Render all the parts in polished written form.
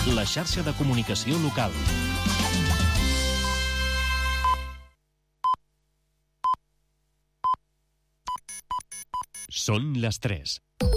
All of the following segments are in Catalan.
la xarxa de comunicació local. Són les 3.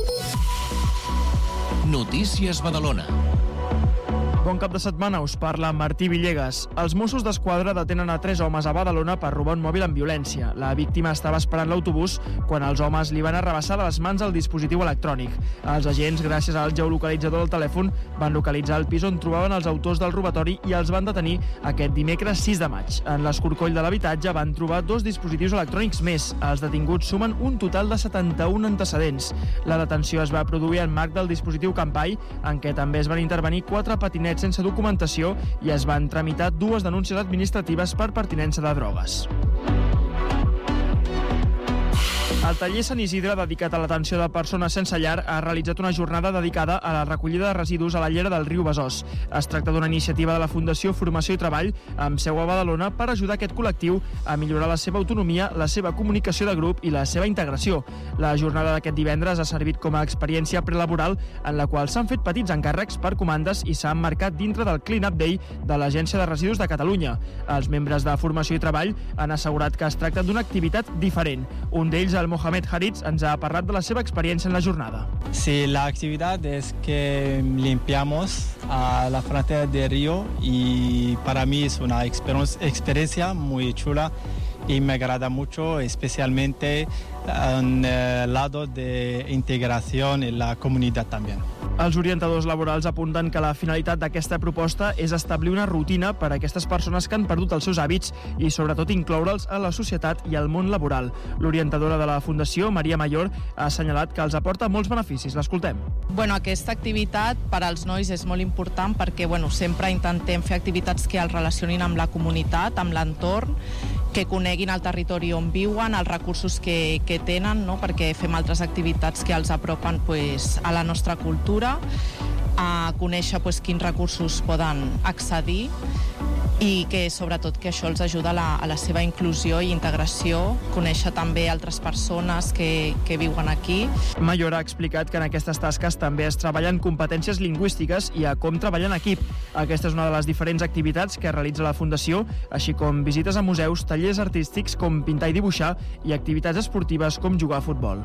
Notícies Badalona. Bon cap de setmana, us parla Martí Villegas. Els Mossos d'Esquadra detenen a 3 homes a Badalona per robar un mòbil amb violència. La víctima estava esperant l'autobús quan els homes li van arrabassar de les mans el dispositiu electrònic. Els agents, gràcies al geolocalitzador del telèfon, van localitzar el pis on trobaven els autors del robatori i els van detenir aquest dimecres 6 de maig. En l'escorcoll de l'habitatge van trobar 2 dispositius electrònics més. Els detinguts sumen un total de 71 antecedents. La detenció es va produir en marc del dispositiu Campai, en què també es van intervenir 4 patinets sense documentació i es van tramitar 2 denúncies administratives per pertinença de drogues. El taller Sant Isidre, dedicat a l'atenció de persones sense llar, ha realitzat una jornada dedicada a la recollida de residus a la llera del riu Besòs. Es tracta d'una iniciativa de la Fundació Formació i Treball, amb seu a Badalona, per ajudar aquest col·lectiu a millorar la seva autonomia, la seva comunicació de grup i la seva integració. La jornada d'aquest divendres ha servit com a experiència prelaboral en la qual s'han fet petits encàrrecs per comandes i s'ha emmarcat dintre del Clean Up Day de l'Agència de Residus de Catalunya. Els membres de Formació i Treball han assegurat que es tracta d'una activitat diferent. Un d'ells, el Mohamed Haritz, ens ha parlat de la seva experiència en la jornada. Sí, la actividad es que limpiamos a la frontera del río y para mí es una experiencia muy chula y me agrada mucho, especialmente en el lado de integración en la comunidad también. Els orientadors laborals apunten que la finalitat d'aquesta proposta és establir una rutina per a aquestes persones que han perdut els seus hàbits i sobretot incloure'ls a la societat i al món laboral. L'orientadora de la Fundació, Maria Mayor, ha assenyalat que els aporta molts beneficis. L'escoltem. Aquesta activitat per als nois és molt important perquè sempre intentem fer activitats que els relacionin amb la comunitat, amb l'entorn, que coneguin el territori on viuen, els recursos que tenen, perquè fem altres activitats que els apropen a la nostra cultura, a conèixer quins recursos poden accedir i que sobretot que això els ajuda a la seva inclusió i integració, conèixer també altres persones que viuen aquí. Mayor ha explicat que en aquestes tasques també es treballen competències lingüístiques i a com treballar en equip. Aquesta és una de les diferents activitats que realitza la Fundació, així com visites a museus, tallers artístics com pintar i dibuixar i activitats esportives com jugar a futbol.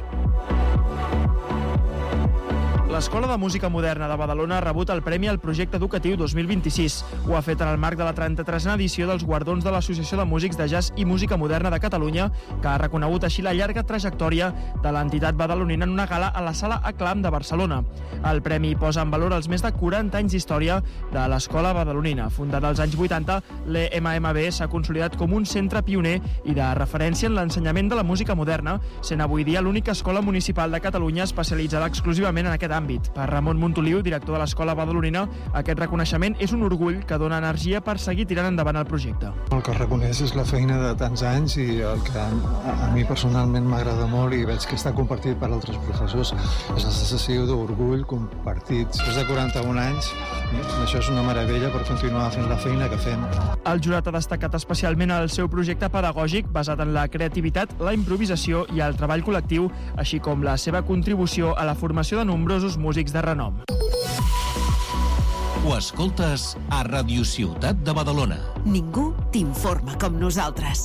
L'Escola de Música Moderna de Badalona ha rebut el Premi al Projecte Educatiu 2026. Ho ha fet en el marc de la 33a edició dels guardons de l'Associació de Músics de Jazz i Música Moderna de Catalunya, que ha reconegut així la llarga trajectòria de l'entitat badalonina en una gala a la Sala Aclam de Barcelona. El premi posa en valor els més de 40 anys d'història de l'Escola Badalonina. Fundada als anys 80, l'EMMB s'ha consolidat com un centre pioner i de referència en l'ensenyament de la música moderna, sent avui dia l'única escola municipal de Catalunya especialitzada exclusivament en aquest àmbit. Per Ramon Montoliu, director de l'Escola Badalonina, aquest reconeixement és un orgull que dona energia per seguir tirant endavant el projecte. El que reconeix és la feina de tants anys i el que a mi personalment m'agrada molt i veig que està compartit per altres professors és la sensació d'orgull compartit. Després de 41 anys, això és una meravella per continuar fent la feina que fem. El jurat ha destacat especialment el seu projecte pedagògic basat en la creativitat, la improvisació i el treball col·lectiu, així com la seva contribució a la formació de nombrosos músics de renom. Ho escoltes a Ràdio Ciutat de Badalona. Ningú t'informa com nosaltres.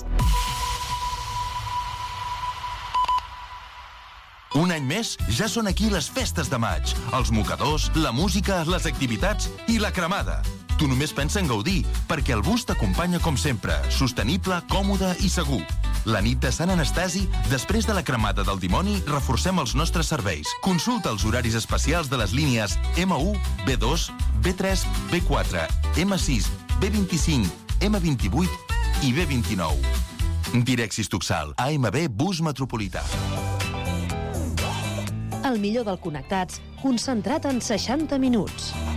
Un any més, ja són aquí les festes de maig. Els mocadors, la música, les activitats i la cremada. Tu només pensa en gaudir, perquè el bus t'acompanya com sempre, sostenible, còmode i segur. La nit de Sant Anastasi, després de la cremada del dimoni, reforcem els nostres serveis. Consulta els horaris especials de les línies M1, B2, B3, B4, M6, B25, M28 i B29. Direxis Tuxal, AMB Bus Metropolità. El millor del Connectats, concentrat en 60 minuts.